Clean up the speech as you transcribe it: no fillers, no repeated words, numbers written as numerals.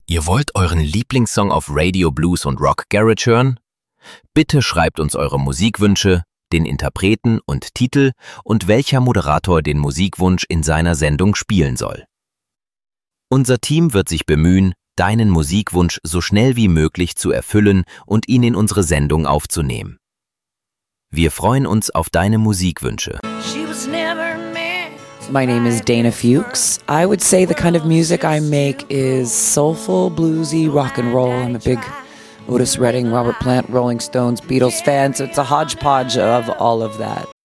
Ihr wollt euren Lieblingssong auf Radio, Blues und Rock Garage hören? Bitte schreibt uns eure Musikwünsche, den Interpreten und Titel und welcher Moderator den Musikwunsch in seiner Sendung spielen soll. Unser Team wird sich bemühen, deinen Musikwunsch so schnell wie möglich zu erfüllen und ihn in unsere Sendung aufzunehmen. Wir freuen uns auf deine Musikwünsche. My name is Dana Fuchs. I would say the kind of music I make is soulful, bluesy, rock and roll. I'm a big Otis Redding, Robert Plant, Rolling Stones, Beatles fan, so it's a hodgepodge of all of that.